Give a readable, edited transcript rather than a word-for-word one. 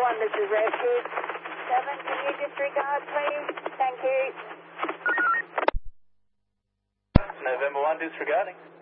1, this is Rescue. 7, can you disregard, please? Thank you. November 1, disregarding.